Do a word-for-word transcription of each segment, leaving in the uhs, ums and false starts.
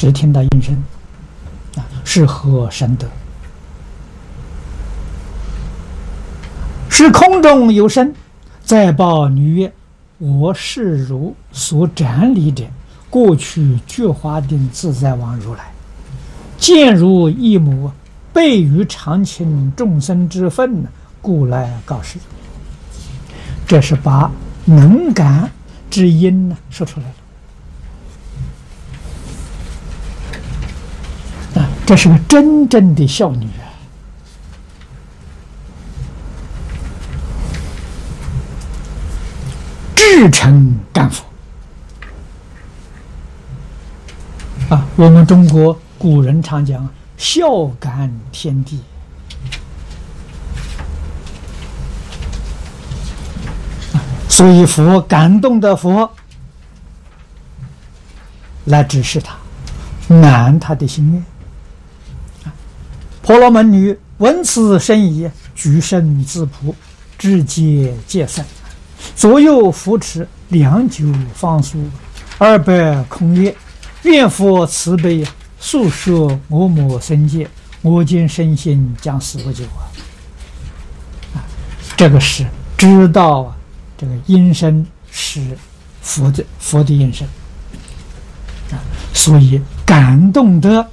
只听到音声，啊，是何神德？是空中有声，再报女曰：“我是如所斩理者，过去觉华定自在王如来，见如一母，备于常情众生之分，故来告示。”这是把能感之音呢说出来了。啊，这是个真正的孝女啊！至诚干佛啊！我们中国古人常讲“孝感天地”，所以佛感动的佛来指示他，满他的心愿。婆罗门女闻此声已，举身自仆，至戒戒散，左右扶持，良久方苏，二百空曰：“愿佛慈悲，速摄我母生界，我今身心将死不久啊！”啊，这个是知道啊，这个音声是佛的佛的音声啊，所以感动的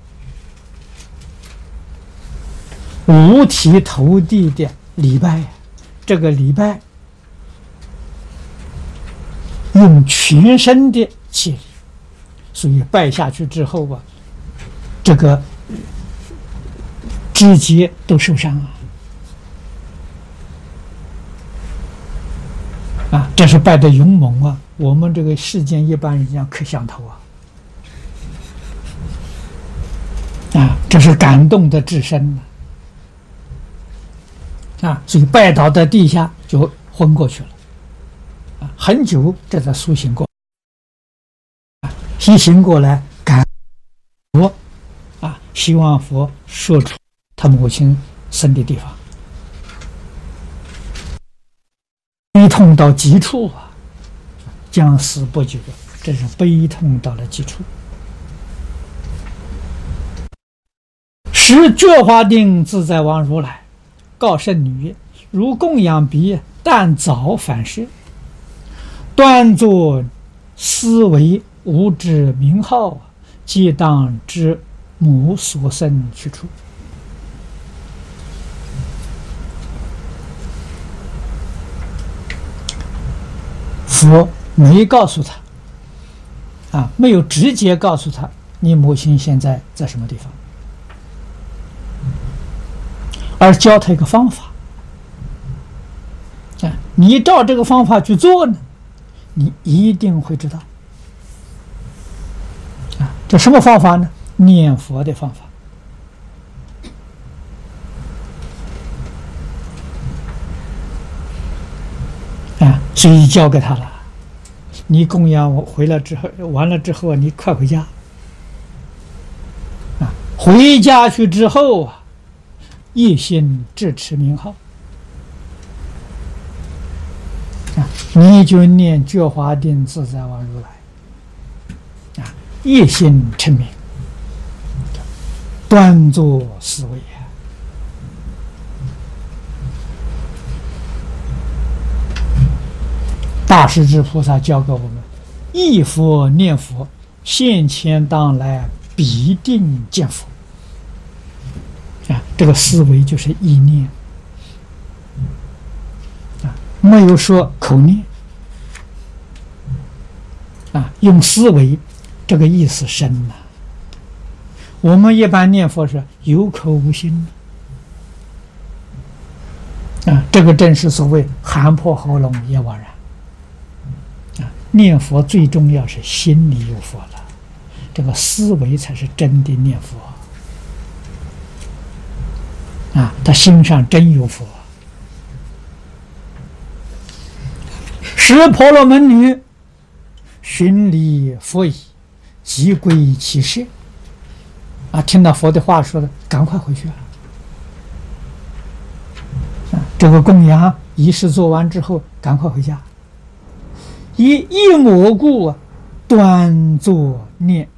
五体投地的礼拜，这个礼拜用全身的气力，所以拜下去之后啊，这个肢节都受伤啊！啊，这是拜的勇猛啊！我们这个世间一般人讲磕响头啊！啊，这是感动的至深啊！啊，所以拜倒在地下就昏过去了。啊，很久这才苏醒过，啊，一醒过来感佛，啊，希望佛说出他母亲生的地方，悲痛到极处啊，将死不久，这是悲痛到了极处。时觉华定自在王如来告圣女曰：“如供养彼，但早反射，端坐思维无知名号，皆当知母所生去处。”佛没告诉他，啊，没有直接告诉他你母亲现在在什么地方，而教他一个方法。啊，你照这个方法去做呢，你一定会知道。啊，这什么方法呢？念佛的方法。啊，所以交给他了。你供养我回来之后，完了之后，你快回家。啊，回家去之后啊，一心致持名号。啊，你就念觉华定自在王如来。啊，一心称名，端坐思维。大势至菩萨教给我们：忆佛念佛，现前当来必定见佛。啊，这个思维就是意念。啊，没有说口念。啊，用思维，这个意思深了。我们一般念佛是有口无心。啊，这个正是所谓喊破喉咙也枉然。念佛最重要是心里有佛了，这个思维才是真的念佛啊！他心上真有佛。时婆罗门女寻礼佛已，即归其舍。啊，听到佛的话说的，赶快回去啊！啊，这个供养仪式做完之后，赶快回家。以一抹故端坐念